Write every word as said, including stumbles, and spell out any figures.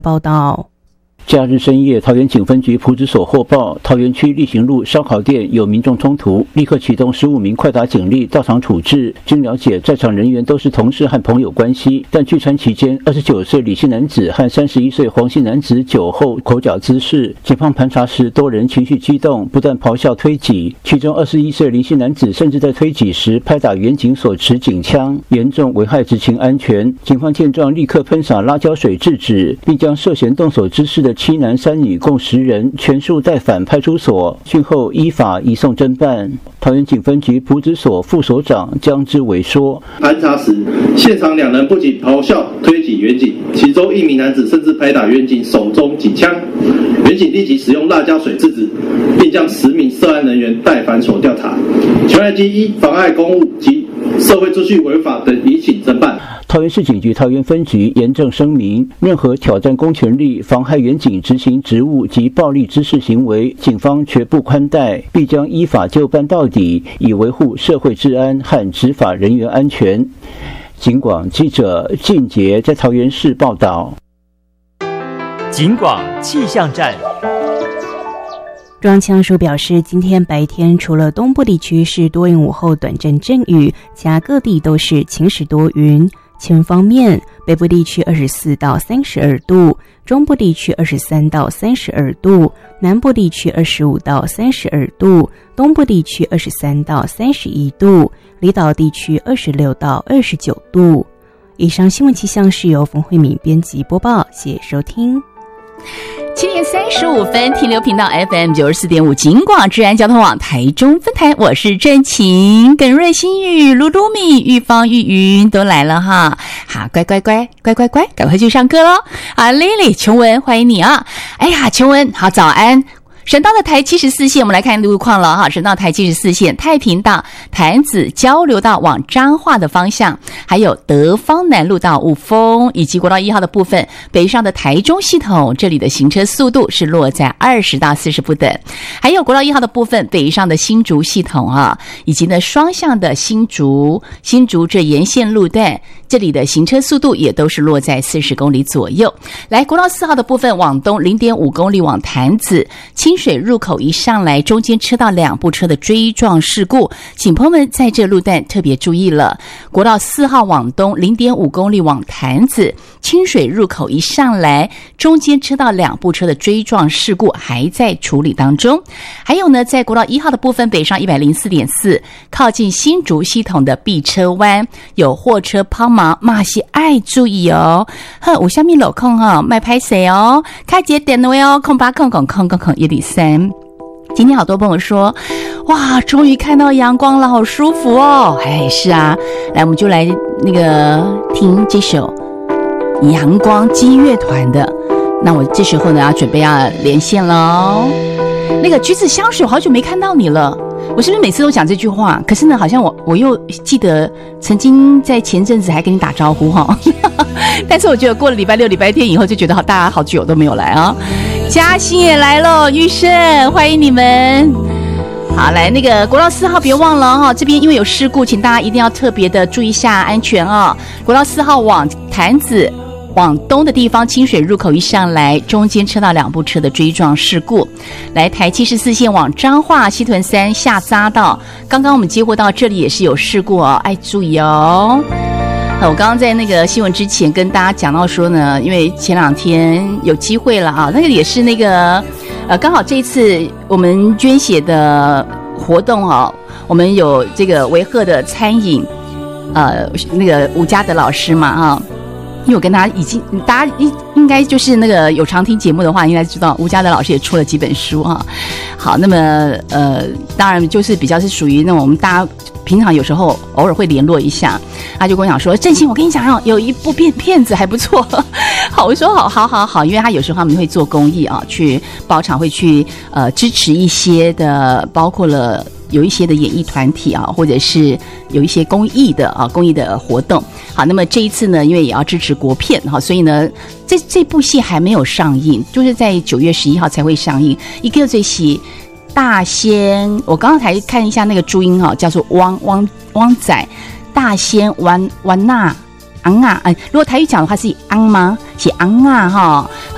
报道。 假日深夜，桃园警分局埔子所获报，桃园区力行路烧烤店有民众冲突，立刻启动十五名快打警力到场处置。经了解，在场人员都是同事和朋友关系，但聚餐期间，二十九岁李姓男子和三十一岁黄姓男子酒后口角滋事，警方盘查时，多人情绪激动，不但咆哮推挤，其中二十一岁林姓男子甚至在推挤时拍打员警所持警枪，严重危害执勤安全。警方见状，立刻喷洒辣椒水制止，并将涉嫌动手之事的七男三女共十人全数带返派出所，讯后依法移送侦办。桃园警分局埔子所副所长江之伟说： 盘查时，现场两人不仅咆哮推挤员警，其中一名男子甚至拍打员警手中警枪，员警立即使用辣椒水制止，并将十名涉案人员带返所调查，全案基依妨碍公务及社会秩序违法等移请侦办。 桃园市警局桃园分局严正声明，任何挑战公权力、妨害员警执行职务及暴力之事行为，警方绝不宽待，必将依法就办到底，以维护社会治安和执法人员安全。警广记者靳杰在桃园市报道。 警广气象站。 中央气象署表示，今天白天除了东部地区是多云午后短暂阵雨，其他各地都是晴时多云。气温方面，北部地区二十四到三十二度，中部地区二十三到三十二度，南部地区二十五到三十二度，东部地区二十三到三十一度，离岛地区二十六到二十九度。以上新闻气象是由冯慧敏编辑播报，谢谢收听。 七点三十五分，停留频道 F M 九十四点五，警广治安交通网台中分台，我是郑晴，耿瑞、新玉、卢卢米、玉芳、玉云都来了哈。好，乖乖乖，乖乖乖，赶快去上课喽！啊 ，Lily、琼文，欢迎你啊！哎呀，琼文，好，早安。省道的台七十四线，我们来看路况了哈。省道台七十四线，太平道、潭子交流道往彰化的方向，还有德芳南路到雾峰，以及国道一号的部分，北上的台中系统，这里的行车速度是落在二十到四十不等。还有国道一号的部分，北上的新竹系统啊，以及呢双向的新竹、新竹这沿线路段，这里的行车速度也都是落在四十公里左右。来，国道四号的部分，往东零点五公里往潭子。清水入口一上来，中间车道两部车的追撞事故，请朋友们在这路段特别注意了。国道四号往东 零点五公里往潭子，清水入口一上来，中间车道两部车的追撞事故还在处理当中。还有呢，在国道一号的部分，北上 一百零四点四， 靠近新竹系统的避车弯，有货车抛锚，马西爱注意哦。呵，有下面路况哈，卖拍谁哦？开节点位哦，空八空空空空空一里三。今天好多朋友说，哇，终于看到阳光了，好舒服哦。哎，是啊，来，我们就来那个听这首阳光激乐团的。那我这时候呢，要准备要连线喽。那个橘子香水，好久没看到你了。我是不是每次都讲这句话？可是呢，好像我我又记得曾经在前阵子还跟你打招呼哈，但是我觉得过了礼拜六、礼拜天以后，就觉得好，大家好久都没有来啊。嘉欣也来了，玉胜，欢迎你们。好，来那个国道四号别忘了哈，这边因为有事故，请大家一定要特别的注意一下安全啊。国道四号往潭子往东的地方，清水入口一上来，中间车道两部车的追撞事故。来，台七十四线往彰化西屯三下匝道，刚刚我们接获到这里也是有事故哦，哎，注意哦。我刚刚在那个新闻之前跟大家讲到说呢，因为前两天有机会了啊，那个也是那个呃，刚好这一次我们捐血的活动啊，我们有这个维赫的餐饮，呃，那个吴家德老师嘛啊。因为我跟他已经，大家应应该就是那个有常听节目的话，应该知道吴家德老师也出了几本书啊。好，那么呃，当然就是比较是属于那种我们大家平常有时候偶尔会联络一下。他就跟我讲说，振兴，我跟你讲哦，有一部片片子还不错。好，我说好，好，好，好，因为他有时候他们会做公益啊，去包场会去呃支持一些的，包括了。有一些的演艺团体啊，或者是有一些公益的啊公益的活动。好，那么这一次呢，因为也要支持国片哈，所以呢，这这部戏还没有上映，就是在九月十一号才会上映。一个最喜大仙，我刚刚才看一下那个注音哈，叫做汪汪汪仔大仙湾湾娜昂啊，嗯，如果台语讲的话是昂吗？是昂啊哈。